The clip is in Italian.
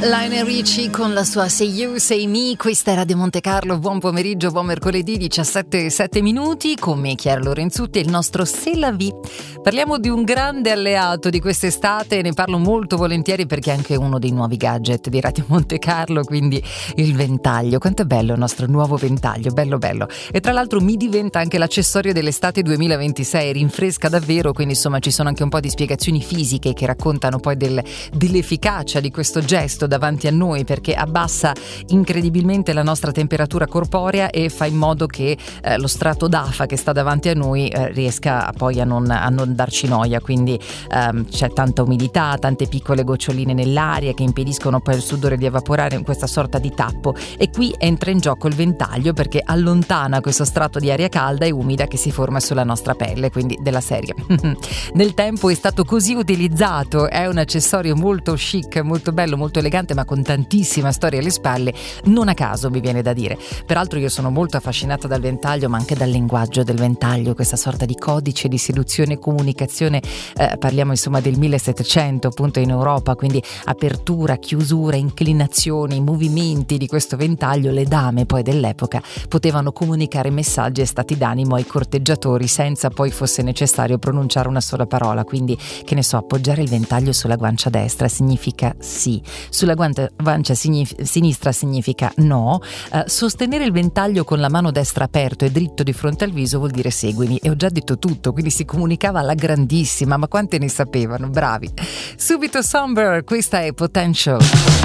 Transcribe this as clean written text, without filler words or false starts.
Lionel Richie con la sua Say You, Say Me. Questa è Radio Monte Carlo. Buon pomeriggio, buon mercoledì, 17:07 con me Chiara Lorenzutti e il nostro C'est la vie. Parliamo di un grande alleato di quest'estate, ne parlo molto volentieri perché è anche uno dei nuovi gadget di Radio Monte Carlo, quindi il ventaglio. Quanto è bello il nostro nuovo ventaglio, bello bello. E tra l'altro mi diventa anche l'accessorio dell'estate 2026, rinfresca davvero, quindi insomma ci sono anche un po' di spiegazioni fisiche che raccontano poi dell'efficacia di questo gesto davanti a noi, perché abbassa incredibilmente la nostra temperatura corporea e fa in modo che lo strato d'afa che sta davanti a noi riesca poi a non darci noia, quindi c'è tanta umidità, tante piccole goccioline nell'aria che impediscono poi al sudore di evaporare in questa sorta di tappo, e qui entra in gioco il ventaglio perché allontana questo strato di aria calda e umida che si forma sulla nostra pelle, quindi della serie nel tempo è stato così utilizzato, è un accessorio molto chic, molto bello, molto elegante, ma con tantissima storia alle spalle, non a caso mi viene da dire. Peraltro io sono molto affascinata dal ventaglio, ma anche dal linguaggio del ventaglio, questa sorta di codice di seduzione e comunicazione, parliamo insomma del 1700 appunto in Europa, quindi apertura, chiusura, inclinazioni, movimenti di questo ventaglio. Le dame poi dell'epoca potevano comunicare messaggi e stati d'animo ai corteggiatori senza poi fosse necessario pronunciare una sola parola, quindi che ne so, appoggiare il ventaglio sulla guancia destra significa sì, sulla guancia sinistra significa no, sostenere il ventaglio con la mano destra aperto e dritto di fronte al viso vuol dire seguimi, e ho già detto tutto, quindi si comunicava alla grandissima, ma quante ne sapevano, bravi. Subito Somber, questa è Potential.